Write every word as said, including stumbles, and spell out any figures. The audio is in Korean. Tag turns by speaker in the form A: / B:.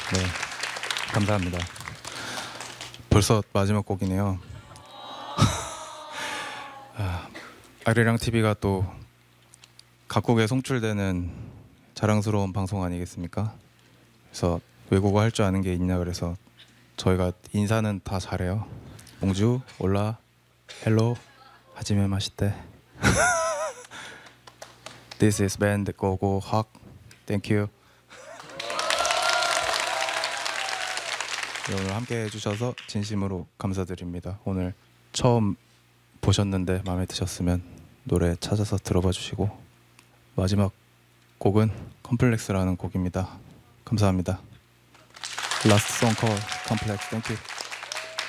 A: 네, 감사합니다. 벌써 마지막 곡이네요. 아, 아리랑 티비가 또 각국에 송출되는 자랑스러운 방송 아니겠습니까? 그래서 외국어 할 줄 아는 게 있냐 그래서 저희가 인사는 다 잘해요. 몽주, 올라, 헬로, 하지메 마시테. This is band Go Go Hawk. Thank you. 오늘 함께 해주셔서 진심으로 감사드립니다. 오늘 처음 보셨는데 마음에 드셨으면 노래 찾아서 들어봐 주시고 마지막 곡은 컴플렉스라는 곡입니다. 감사합니다. Last song called Complex. Thank you.